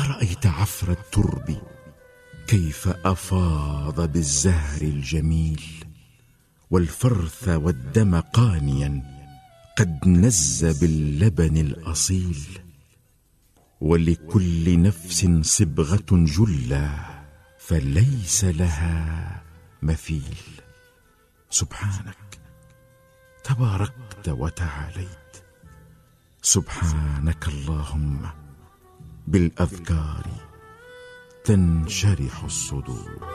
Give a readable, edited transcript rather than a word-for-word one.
أرأيت عفر الترب كيف أفاض بالزهر الجميل، والفرث والدم قانيا قد نز باللبن الأصيل، ولكل نفس صبغة جلى فليس لها مثيل. سبحانك تباركت وتعاليت، سبحانك اللهم بالأذكار تنشرح الصدور.